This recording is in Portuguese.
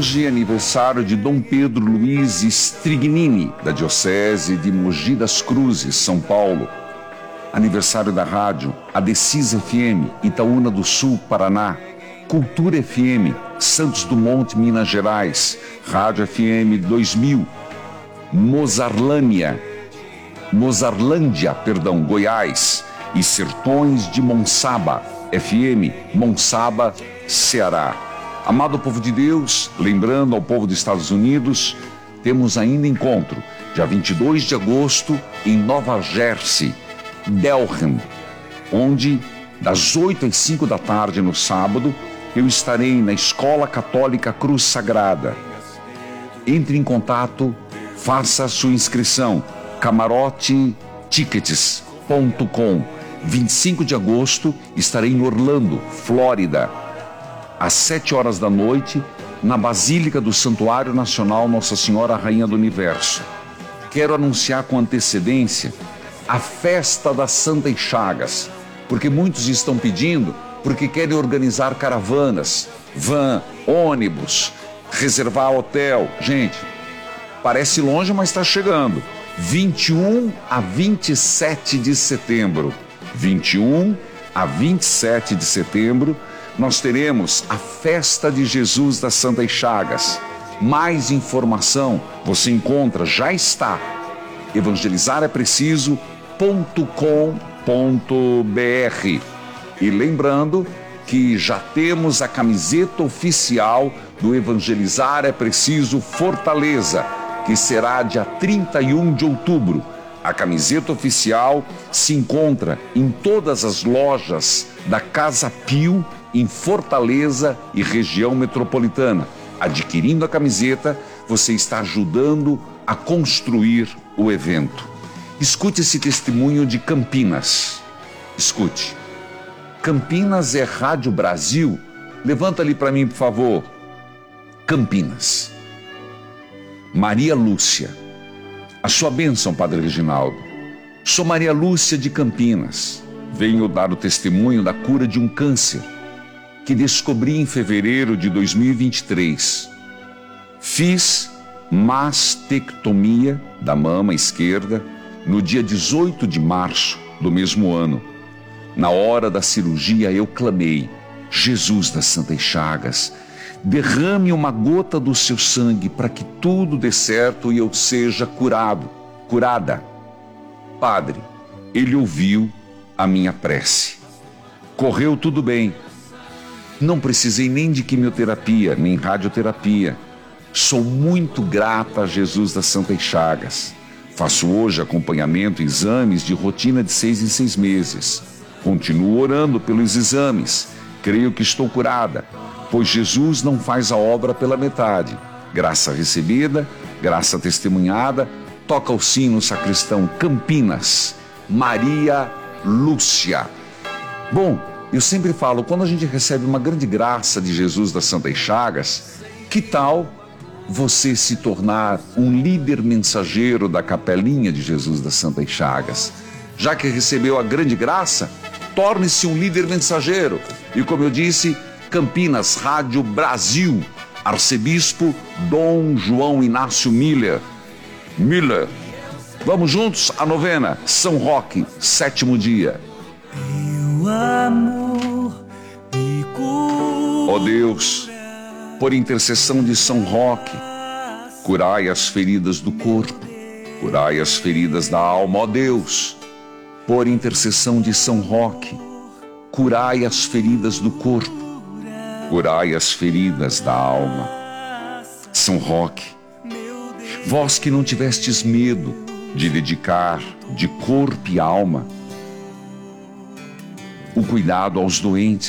Hoje é aniversário de Dom Pedro Luiz Strignini, da Diocese de Mogi das Cruzes, São Paulo. Aniversário da rádio Adecis FM, Itaúna do Sul, Paraná. Cultura FM, Santos Dumont, Minas Gerais. Rádio FM 2000. Mozarlândia, Goiás. E Sertões de Monçaba, FM, Monçaba, Ceará. Amado povo de Deus, lembrando ao povo dos Estados Unidos, temos ainda encontro, dia 22 de agosto, em Nova Jersey, Delham, onde, das 8 às 5 da tarde no sábado, eu estarei na Escola Católica Cruz Sagrada. Entre em contato, faça a sua inscrição, camarotetickets.com. 25 de agosto, estarei em Orlando, Flórida, às 7 horas da noite, na Basílica do Santuário Nacional Nossa Senhora Rainha do Universo. Quero anunciar com antecedência a Festa das Santas Chagas, porque muitos estão pedindo, porque querem organizar caravanas, van, ônibus, reservar hotel. Gente, parece longe, mas está chegando. 21 a 27 de setembro. 21 a 27 de setembro, nós teremos a Festa de Jesus das Santas Chagas. Mais informação você encontra, já está, evangelizarepreciso.com.br. E lembrando que já temos a camiseta oficial do Evangelizar é Preciso Fortaleza, que será dia 31 de outubro. A camiseta oficial se encontra em todas as lojas da Casa Pio, em Fortaleza e região metropolitana. Adquirindo a camiseta, você está ajudando a construir o evento. Escute esse testemunho de Campinas. Escute. Campinas é Rádio Brasil? Levanta ali para mim, por favor. Campinas. Maria Lúcia. A sua bênção, Padre Reginaldo. Sou Maria Lúcia de Campinas. Venho dar o testemunho da cura de um câncer que descobri em fevereiro de 2023. Fiz mastectomia da mama esquerda no dia 18 de março do mesmo ano. Na hora da cirurgia eu clamei: Jesus das Santas Chagas, derrame uma gota do seu sangue para que tudo dê certo e eu seja curada. Padre, ele ouviu a minha prece. Correu tudo bem. Não precisei nem de quimioterapia, nem radioterapia. Sou muito grata a Jesus das Santas Chagas. Faço hoje acompanhamento e exames de rotina de 6 em 6 meses. Continuo orando pelos exames. Creio que estou curada, pois Jesus não faz a obra pela metade. Graça recebida, graça testemunhada. Toca o sino, sacristão. Campinas, Maria Lúcia. Bom, eu sempre falo, quando a gente recebe uma grande graça de Jesus das Santas Chagas, que tal você se tornar um líder mensageiro da Capelinha de Jesus das Santas Chagas? Já que recebeu a grande graça, torne-se um líder mensageiro. E como eu disse, Campinas, Rádio Brasil, Arcebispo Dom João Inácio Miller. Vamos juntos à novena São Roque, 7º dia. Teu amor me cura. Ó Deus, por intercessão de São Roque, curai as feridas do corpo, curai as feridas da alma. Ó Deus, por intercessão de São Roque, curai as feridas do corpo, curai as feridas da alma. São Roque, vós que não tivestes medo de dedicar de corpo e alma o cuidado aos doentes,